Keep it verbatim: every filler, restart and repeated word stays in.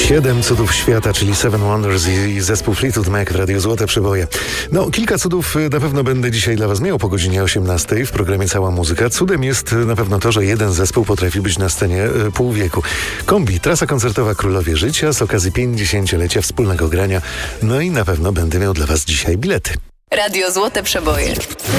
Siedem cudów świata, czyli Seven Wonders i zespół Fleetwood Mac w Radiu Złote Przeboje. No, kilka cudów na pewno będę dzisiaj dla was miał po godzinie osiemnastej w programie Cała Muzyka. Cudem jest na pewno to, że jeden zespół potrafi być na scenie e, pół wieku. Kombi, trasa koncertowa Królowie Życia z okazji pięćdziesięciolecia wspólnego grania. No i na pewno będę miał dla was dzisiaj bilety. Radio Złote Przeboje.